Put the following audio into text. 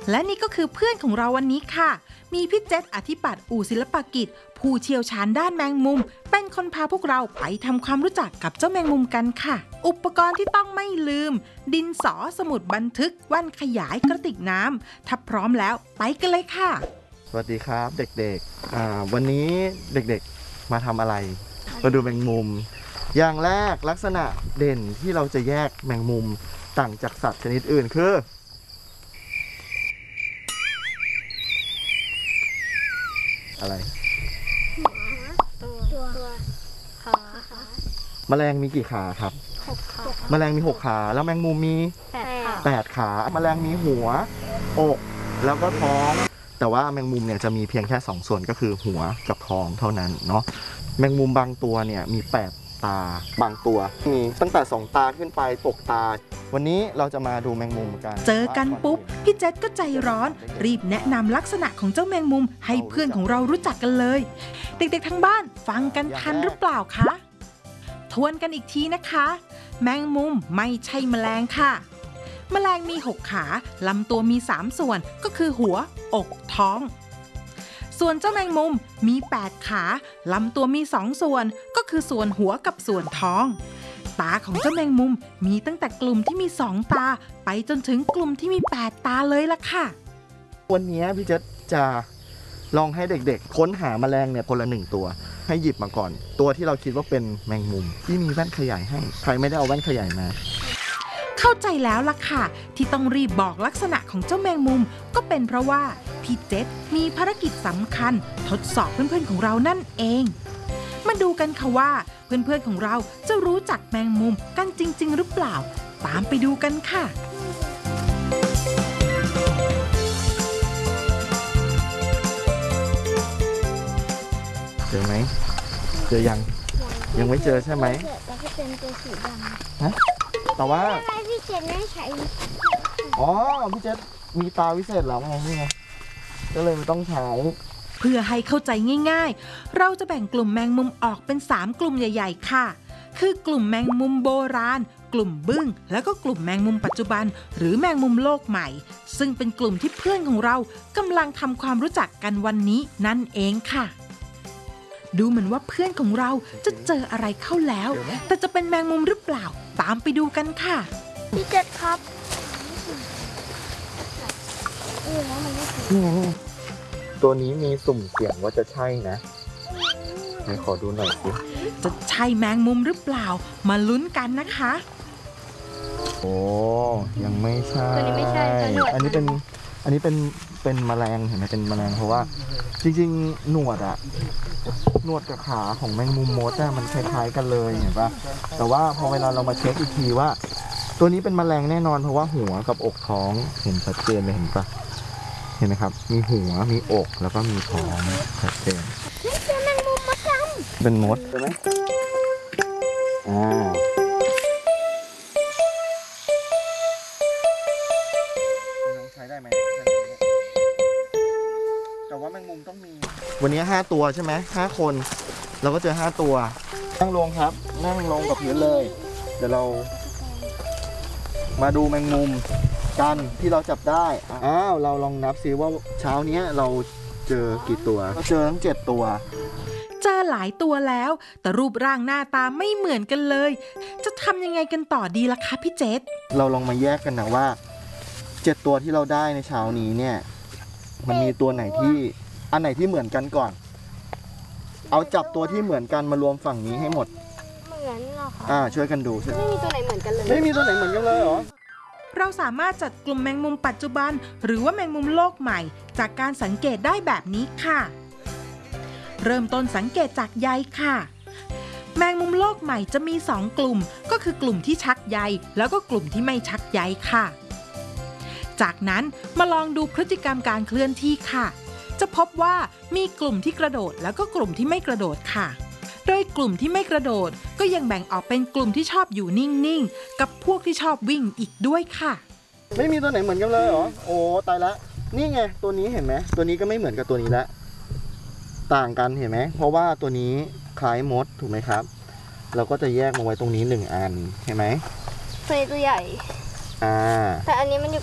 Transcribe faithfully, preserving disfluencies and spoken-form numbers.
และนี่ก็คือเพื่อนของเราวันนี้ค่ะมีพี่เจษอธิปัตย์อู่ศิลปกิจผู้เชี่ยวชาญด้านแมงมุมเป็นคนพาพวกเราไปทำความรู้จักกับเจ้าแมงมุมกันค่ะอุปกรณ์ที่ต้องไม่ลืมดินสอสมุดบันทึกแว่นขยายกระติกน้ำถ้าพร้อมแล้วไปกันเลยค่ะสวัสดีครับเด็กๆวันนี้เด็กๆมาทำอะไรมาดูแมงมุมอย่างแรกลักษณะเด่นที่เราจะแยกแมงมุมต่างจากสัตว์ชนิดอื่นคืออะไรตัวขาแมลงมีกี่ขาครับหกขาแมลงมีหกขาแล้วแมงมุมมีแปดขาแปดขาแมลงมีหัวอกแล้วก็ท้องแต่ว่าแมงมุมเนี่ยจะมีเพียงแค่สองส่วนก็คือหัวกับท้องเท่านั้นเนาะแมงมุมบางตัวเนี่ยมีแปดตาบางตัวมีตั้งแต่สองตาขึ้นไปหกตาวันนี้เราจะมาดูแมงมุมกันเจอกันปุ๊บพี่เจษก็ใจร้อนรีบแนะนำลักษณะของเจ้าแมงมุมให้เพื่อนของเรารู้จักกันเลยเด็กๆทั้งบ้านฟังกันทันหรือเปล่าคะทวนกันอีกทีนะคะแมงมุมไม่ใช่แมลงค่ะแมลงมีหกขาลำตัวมีสามส่วนก็คือหัวอกท้องส่วนเจ้าแมงมุมมีแปดขาลำตัวมีสองส่วนก็คือส่วนหัวกับส่วนท้องตาของเจ้าแมงมุมมีตั้งแต่กลุ่มที่มีสองตาไปจนถึงกลุ่มที่มีแปดตาเลยล่ะค่ะวันนี้พี่เจษจะลองให้เด็กๆค้นหาแมลงเนี่ยคนละหนึ่งตัวให้หยิบมาก่อนตัวที่เราคิดว่าเป็นแมงมุมที่มีแว่นขยายให้ใครไม่ได้เอาแว่นขยายมาเข้าใจแล้วล่ะค่ะที่ต้องรีบบอกลักษณะของเจ้าแมงมุมก็เป็นเพราะว่าพี่เจษมีภารกิจสำคัญทดสอบเพื่อนๆของเรานั่นเองมาดูกันค่ะว่าเพื่อนๆของเราจะรู้จักแมงมุมกันจริงๆหรือเปล่าตามไปดูกันค่ะเจอไหมเจอยังยังไม่เจอใช่ไหมแต่ก็เป็นตัวสีดำฮะแต่ว่าพี่เจษไม่ใช้อ๋อพี่เจษมีตาวิเศษแล้วไงนี่ไงก็เลยไม่ต้องใช้เพื่อให้เข้าใจง่ายๆเราจะแบ่งกลุ่มแมงมุมออกเป็นสามกลุ่มใหญ่ๆค่ะคือกลุ่มแมงมุมโบราณกลุ่มบึ้งแล้วก็กลุ่มแมงมุมปัจจุบันหรือแมงมุมโลกใหม่ซึ่งเป็นกลุ่มที่เพื่อนของเรากำลังทำความรู้จักกันวันนี้นั่นเองค่ะดูเหมือนว่าเพื่อนของเราจะเจออะไรเข้าแล้วแต่จะเป็นแมงมุมหรือเปล่าตามไปดูกันค่ะพี่เจษครับนี่ไงนี่ตัวนี้มีสุ่มเสี่ยงว่าจะใช่นะไหนขอดูหน่อยสิจะใช่แมงมุมหรือเปล่ามาลุ้นกันนะคะโอ้ยังไม่ใช่ตัวนี้ไม่ใช่อันนี้เป็นอันนี้เป็นเป็นแมลงเห็นไหมเป็นแมลงเพราะว่าจริงๆหนวดอะหนวดกับขาของแมงมุมมดอะมันคล้ายๆกันเลยเห็นปะแต่ว่าพอเวลาเรามาเช็คอีกทีว่าตัวนี้เป็นแมลงแน่นอนเพราะว่าหัวกับอกท้องเห็นชัดเจนเลยเห็นปะเห็นไหมครับมีหัวมีอกแล้วก็มีท้องชัดเจนเป็นแมงมุมมดดำเป็นมดใช่ไหมอ่าใช้ได้ไหมแต่ว่าแมงมุมต้องมีวันนี้ห้าตัวใช่ไหมห้าคนเราก็เจอห้าตัวนั่งลงครับนั่งลงกับพื้นเลยเดี๋ยวเรามาดูแมงมุมกันที่เราจับได้อ้าวเราลองนับซิว่าเช้านี้เราเจอกี่ตัวเราเจอทั้งเจ็ดตัวเจอหลายตัวแล้วแต่รูปร่างหน้าตาไม่เหมือนกันเลยจะทำยังไงกันต่อดีล่ะคะพี่เจษเราลองมาแยกกันนะว่าเจ็ดตัวที่เราได้ในเช้านี้เนี่ยมันมีตัวไหนที่อันไหนที่เหมือนกันก่อนเอาจับตัวที่เหมือนกันมารวมฝั่งนี้ให้หมดเหมือนเหรอคะอ่าช่วยกันดูไม่มีตัวไหนเหมือนกันเลยไม่มีตัวไหนเหมือนกันเลยเหรอเราสามารถจัดกลุ่มแมงมุมปัจจุบันหรือว่าแมงมุมโลกใหม่จากการสังเกตได้แบบนี้ค่ะเริ่มต้นสังเกตจากใยค่ะแมงมุมโลกใหม่จะมีสองกลุ่มก็คือกลุ่มที่ชักใยแล้วก็กลุ่มที่ไม่ชักใยค่ะจากนั้นมาลองดูพฤติกรรมการเคลื่อนที่ค่ะจะพบว่ามีกลุ่มที่กระโดดแล้วก็กลุ่มที่ไม่กระโดดค่ะโดยกลุ่มที่ไม่กระโดดก็ยังแบ่งออกเป็นกลุ่มที่ชอบอยู่นิ่งๆกับพวกที่ชอบวิ่งอีกด้วยค่ะไม่มีตัวไหนเหมือนกันเลยเหรอโอ้ตายละนี่ไงตัวนี้เห็นไหมตัวนี้ก็ไม่เหมือนกับตัวนี้ละต่างกันเห็นไหมเพราะว่าตัวนี้คล้ายมดถูกไหมครับเราก็จะแยกมาไว้ตรงนี้หนึ่งอันเห็นไหมตัวตัวใหญ่อ่าแต่อันนี้มันอยู่